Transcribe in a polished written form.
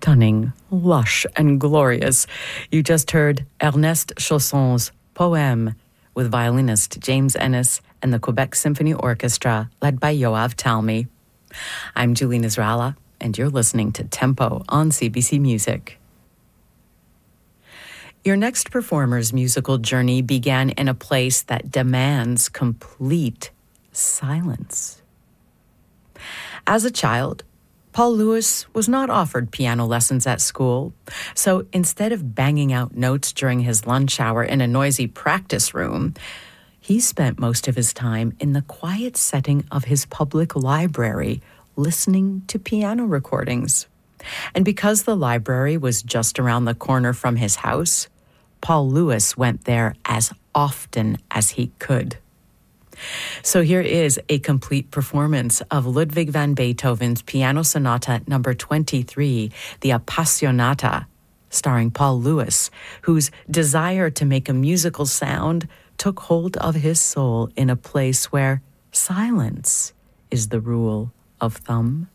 stunning, lush, and glorious. You just heard Ernest Chausson's Poème with violinist James Ennis and the Quebec Symphony Orchestra, led by Yoav Talmy. I'm Julie Nasrallah, and you're listening to Tempo on CBC Music. Your next performer's musical journey began in a place that demands complete silence. As a child, Paul Lewis was not offered piano lessons at school, so instead of banging out notes during his lunch hour in a noisy practice room, he spent most of his time in the quiet setting of his public library, listening to piano recordings. And because the library was just around the corner from his house, Paul Lewis went there as often as he could. So here is a complete performance of Ludwig van Beethoven's Piano Sonata No. 23, the Appassionata, starring Paul Lewis, whose desire to make a musical sound took hold of his soul in a place where silence is the rule of thumb.